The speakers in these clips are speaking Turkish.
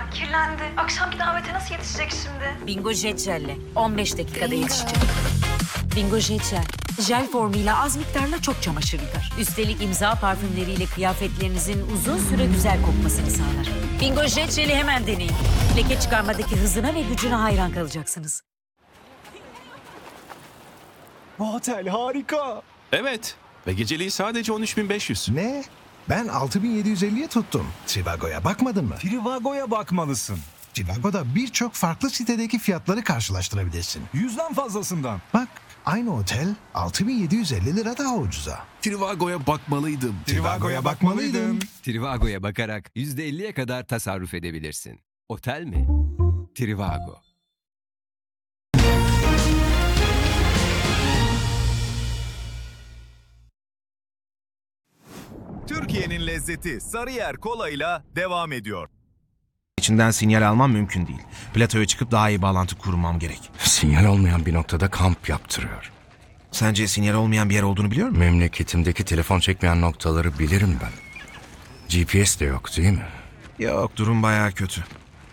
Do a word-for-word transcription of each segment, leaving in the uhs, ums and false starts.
ya. Kirlendi. Akşamki davete nasıl yetişecek şimdi? Bingo Jet Jel'le on beş dakikada yetişecek. Bingo Jet Jel. Jel formuyla az miktarla çok çamaşır yıkar. Üstelik imza parfümleriyle kıyafetlerinizin uzun süre güzel kokmasını sağlar. Bingo Jet Jel'i hemen deneyin. Leke çıkarmadaki hızına ve gücüne hayran kalacaksınız. Bu otel harika. Evet ve geceliği sadece on üç bin beş yüz. Ne? Ben altı bin yedi yüz elliye tuttum. Trivago'ya bakmadın mı? Trivago'ya bakmalısın. Trivago'da birçok farklı sitedeki fiyatları karşılaştırabilirsin. Yüzden fazlasından. Bak, aynı otel altı bin yedi yüz elli lira daha ucuza. Trivago'ya bakmalıydım. Trivago'ya bakmalıydın. Trivago'ya bakarak yüzde elliye kadar tasarruf edebilirsin. Otel mi? Trivago. Türkiye'nin lezzeti Sarıyer Kola'yla devam ediyor. İçinden sinyal almam mümkün değil. Platoya çıkıp daha iyi bağlantı kurmam gerek. Sinyal olmayan bir noktada kamp yaptırıyor. Sence sinyal olmayan bir yer olduğunu biliyor musun? Memleketimdeki telefon çekmeyen noktaları bilirim ben. G P S de yok değil mi? Yok, durum bayağı kötü.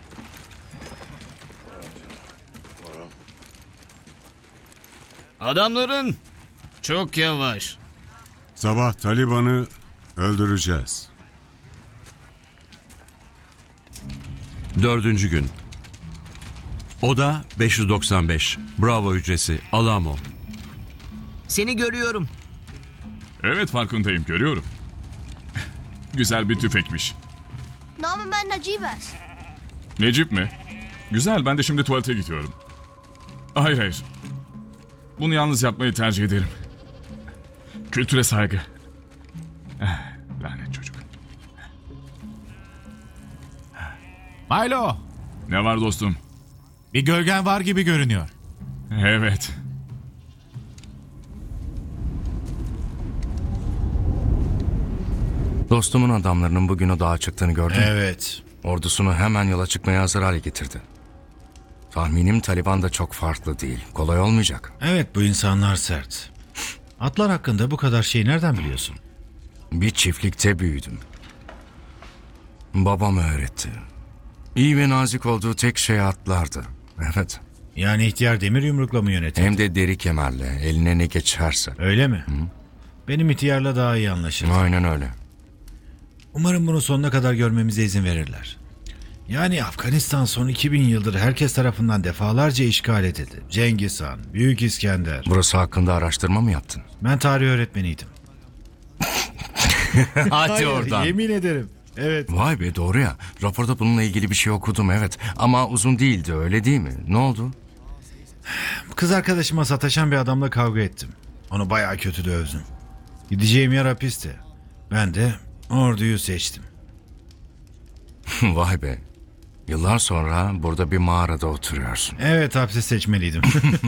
Adamların çok yavaş. Sabah Taliban'ı öldüreceğiz. Dördüncü gün. Oda beş yüz doksan beş. Bravo hücresi. Alamo. Seni görüyorum. Evet farkındayım, görüyorum. Güzel bir tüfekmiş. Namım ben Nacibes. Necip mi? Güzel, ben de şimdi tuvalete gidiyorum. Hayır hayır. Bunu yalnız yapmayı tercih ederim. Kültüre saygı. Eh, lanet çocuk. Milo, Ne var dostum? bir gölgen var gibi görünüyor. Evet. Dostumun adamlarının bugün o dağa çıktığını gördün mü? Evet. Ordusunu hemen yola çıkmaya hazır hale getirdi. Tahminim Taliban da çok farklı değil. Kolay olmayacak. Evet, bu insanlar sert. Atlar hakkında bu kadar şeyi nereden biliyorsun? Bir çiftlikte büyüdüm. Babam öğretti. İyi ve nazik olduğu tek şey atlardı. Evet. Yani ihtiyar demir yumrukla mı yönetir? Hem de deri kemerle, eline ne geçerse. Öyle mi? Hı? Benim ihtiyarla daha iyi anlaşırız. Aynen öyle. Umarım bunu sonuna kadar görmemize izin verirler. Yani Afganistan son iki bin yıldır herkes tarafından defalarca işgal edildi. Cengiz Han, Büyük İskender. Burası hakkında araştırma mı yaptın? Ben tarih öğretmeniydim. Hadi Hayır, oradan. yemin ederim. Evet. Vay be, doğru ya. Raporda bununla ilgili bir şey okudum, evet. Ama uzun değildi, öyle değil mi? Ne oldu? Kız arkadaşıma sataşan bir adamla kavga ettim. Onu bayağı kötü dövdüm. Gideceğim yer hapisti. Ben de orduyu seçtim. Vay be. Yıllar sonra burada bir mağarada oturuyorsun. Evet, hapsi seçmeliydim.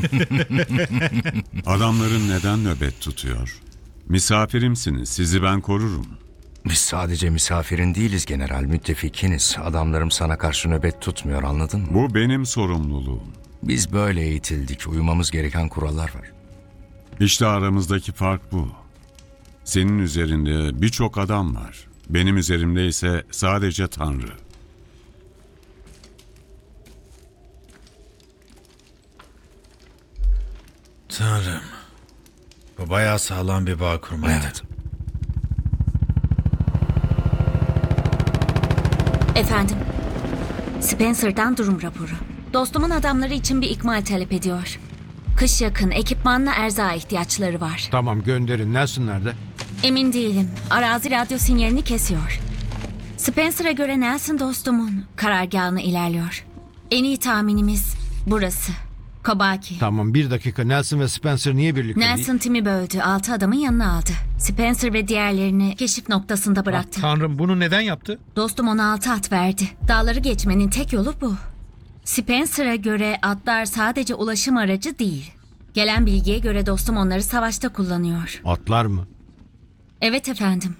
Adamların neden nöbet tutuyor? Misafirimsiniz, sizi ben korurum. Biz sadece misafirin değiliz general, müttefikiniz. Adamlarım sana karşı nöbet tutmuyor, anladın mı? Bu benim sorumluluğum. Biz böyle eğitildik, uymamız gereken kurallar var. İşte aramızdaki fark bu. Senin üzerinde birçok adam var. Benim üzerimde ise sadece Tanrı. Tanrım. Bu bayağı sağlam bir bağ kurmaydı. Evet. Efendim, Spencer'dan durum raporu. Dostumun adamları için bir ikmal talep ediyor. Kış yakın, ekipmanla erzağa ihtiyaçları var. Tamam, gönderin. Nelson nerede? Emin değilim. Arazi radyo sinyalini kesiyor. Spencer'a göre Nelson dostumun karargahına ilerliyor. En iyi tahminimiz burası. Kobaki. Tamam, bir dakika. Nelson ve Spencer niye birlikte değil? Nelson timi böldü. Altı adamın yanına aldı. Spencer ve diğerlerini keşif noktasında bıraktı. Ah, Tanrım, bunu neden yaptı? Dostum ona altı at verdi. Dağları geçmenin tek yolu bu. Spencer'a göre atlar sadece ulaşım aracı değil. Gelen bilgiye göre dostum onları savaşta kullanıyor. Atlar mı? Evet efendim.